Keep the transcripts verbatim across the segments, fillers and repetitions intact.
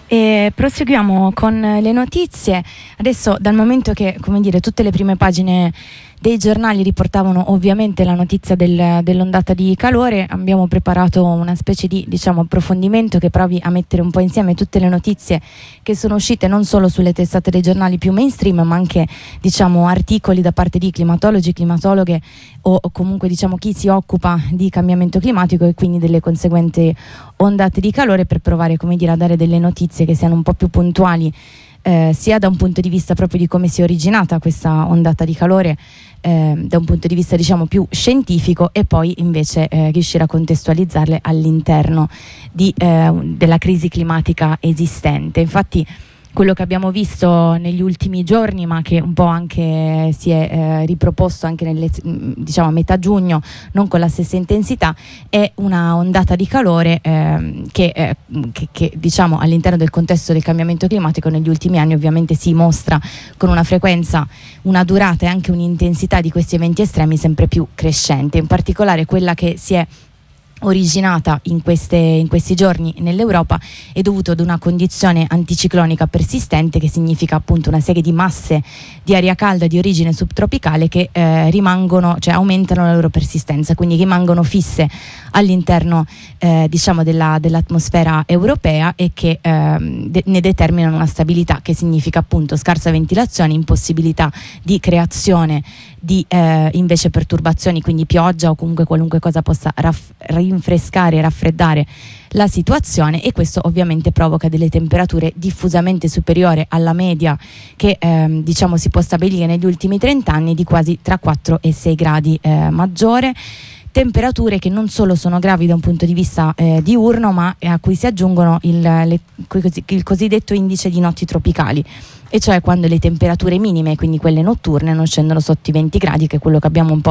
E proseguiamo con le notizie. Adesso, dal momento che, come dire, tutte le prime pagine dei giornali riportavano ovviamente la notizia del, dell'ondata di calore, abbiamo preparato una specie di, diciamo, approfondimento che provi a mettere un po' insieme tutte le notizie che sono uscite non solo sulle testate dei giornali più mainstream, ma anche, diciamo, articoli da parte di climatologi, climatologhe o, o comunque, diciamo, chi si occupa di cambiamento climatico e quindi delle conseguenti ondate di calore, per provare, come dire, a dare delle notizie che siano un po' più puntuali, eh, sia da un punto di vista proprio di come si è originata questa ondata di calore, eh, da un punto di vista, diciamo, più scientifico, e poi invece eh, riuscire a contestualizzarle all'interno di, eh, della crisi climatica esistente. Infatti quello che abbiamo visto negli ultimi giorni, ma che un po' anche si è eh, riproposto anche nelle, diciamo, a metà giugno, non con la stessa intensità, è una ondata di calore eh, che, eh, che, che diciamo all'interno del contesto del cambiamento climatico negli ultimi anni ovviamente si mostra con una frequenza, una durata e anche un'intensità di questi eventi estremi sempre più crescente. In particolare quella che si è originata in, queste, in questi giorni nell'Europa è dovuto ad una condizione anticiclonica persistente, che significa appunto una serie di masse di aria calda di origine subtropicale che eh, rimangono, cioè aumentano la loro persistenza, quindi rimangono fisse all'interno eh, diciamo della, dell'atmosfera europea e che eh, de- ne determinano una stabilità, che significa appunto scarsa ventilazione, impossibilità di creazione di eh, invece perturbazioni, quindi pioggia o comunque qualunque cosa possa raff- rinfrescare e raffreddare la situazione, e questo ovviamente provoca delle temperature diffusamente superiori alla media che ehm, diciamo si può stabilire negli ultimi trenta anni, di quasi tra quattro e sei gradi eh, maggiore. Temperature che non solo sono gravi da un punto di vista eh, diurno, ma a cui si aggiungono il, le, il cosiddetto indice di notti tropicali, e cioè quando le temperature minime, quindi quelle notturne, non scendono sotto i venti gradi, che è quello che abbiamo un po'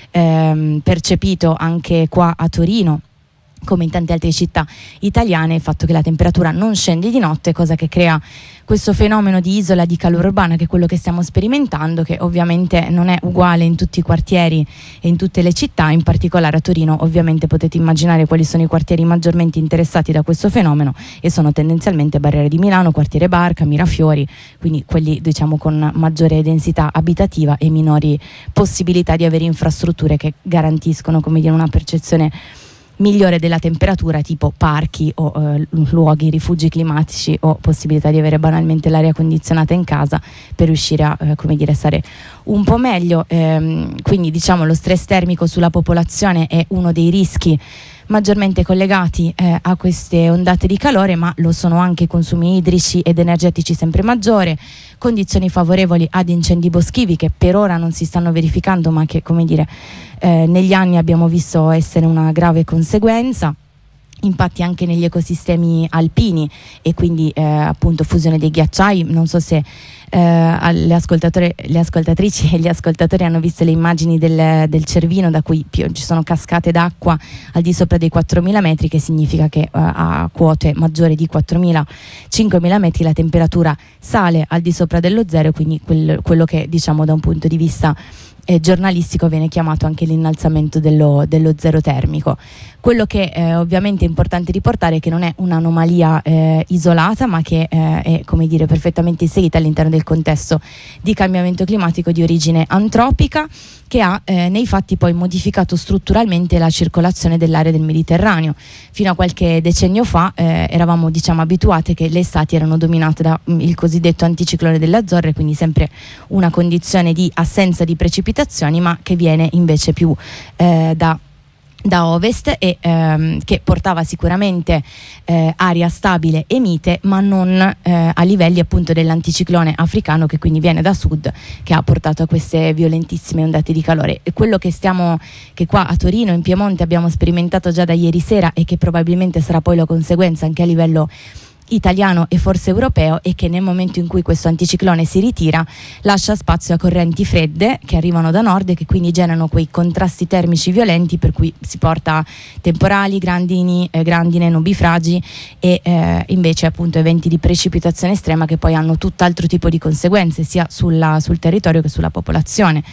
ehm, percepito anche qua a Torino, come in tante altre città italiane, il fatto che la temperatura non scende di notte, cosa che crea questo fenomeno di isola di calore urbana, che è quello che stiamo sperimentando, che ovviamente non è uguale in tutti i quartieri e in tutte le città. In particolare a Torino ovviamente potete immaginare quali sono i quartieri maggiormente interessati da questo fenomeno, e sono tendenzialmente Barriere di Milano, quartiere Barca, Mirafiori, quindi quelli, diciamo, con maggiore densità abitativa e minori possibilità di avere infrastrutture che garantiscono, come dire, una percezione migliore della temperatura, tipo parchi o eh, luoghi, rifugi climatici, o possibilità di avere banalmente l'aria condizionata in casa per riuscire a eh, come dire, stare un po' meglio. Ehm, quindi, diciamo, lo stress termico sulla popolazione è uno dei rischi maggiormente collegati eh, a queste ondate di calore, ma lo sono anche i consumi idrici ed energetici sempre maggiore, condizioni favorevoli ad incendi boschivi che per ora non si stanno verificando, ma che, come dire, eh, negli anni abbiamo visto essere una grave conseguenza. Impatti anche negli ecosistemi alpini, e quindi eh, appunto fusione dei ghiacciai. Non so se eh, le ascoltatori, le ascoltatrici e gli ascoltatori hanno visto le immagini del, del Cervino, da cui più, ci sono cascate d'acqua al di sopra dei quattromila metri, che significa che eh, a quote maggiori di quattromila cinquemila metri la temperatura sale al di sopra dello zero, quindi quel, quello che, diciamo, da un punto di vista Eh, giornalistico viene chiamato anche l'innalzamento dello, dello zero termico. Quello che eh, ovviamente è importante riportare è che non è un'anomalia eh, isolata, ma che eh, è, come dire, perfettamente inserita all'interno del contesto di cambiamento climatico di origine antropica, che ha eh, nei fatti poi modificato strutturalmente la circolazione dell'area del Mediterraneo. Fino a qualche decennio fa eh, eravamo, diciamo, abituate che le estati erano dominate dal mm, cosiddetto anticiclone delle Azzorre, quindi sempre una condizione di assenza di precipitazioni, ma che viene invece più eh, da da ovest, e ehm, che portava sicuramente eh, aria stabile e mite, ma non eh, a livelli appunto dell'anticiclone africano, che quindi viene da sud, che ha portato a queste violentissime ondate di calore. E quello che stiamo che qua a Torino, in Piemonte, abbiamo sperimentato già da ieri sera, e che probabilmente sarà poi la conseguenza anche a livello italiano e forse europeo, è che nel momento in cui questo anticiclone si ritira, lascia spazio a correnti fredde che arrivano da nord e che quindi generano quei contrasti termici violenti, per cui si porta temporali, grandini, eh, grandine, nubifragi e eh, invece appunto eventi di precipitazione estrema, che poi hanno tutt'altro tipo di conseguenze sia sulla, sul territorio che sulla popolazione.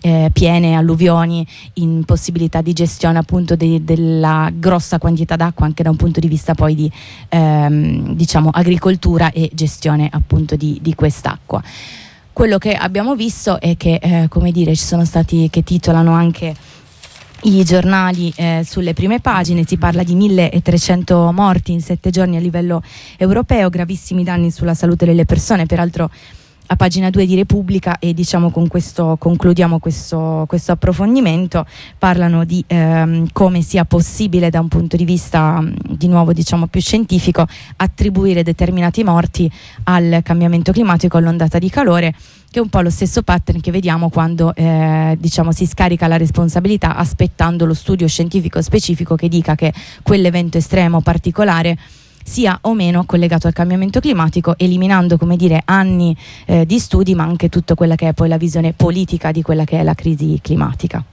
eh, piene, alluvioni, impossibilità di gestione appunto de- della grossa quantità d'acqua anche da un punto di vista poi di ehm, diciamo agricoltura e gestione appunto di, di quest'acqua. Quello che abbiamo visto è che eh, come dire ci sono stati, che titolano anche i giornali eh, sulle prime pagine, si parla di milletrecento morti in sette giorni a livello europeo, gravissimi danni sulla salute delle persone, peraltro a pagina due di Repubblica, e diciamo con questo concludiamo questo, questo approfondimento, parlano di ehm, come sia possibile da un punto di vista di nuovo diciamo più scientifico attribuire determinati morti al cambiamento climatico, all'ondata di calore, che è un po' lo stesso pattern che vediamo quando eh, diciamo si scarica la responsabilità aspettando lo studio scientifico specifico che dica che quell'evento estremo particolare sia o meno collegato al cambiamento climatico, eliminando come dire anni eh, di studi, ma anche tutta quella che è poi la visione politica di quella che è la crisi climatica.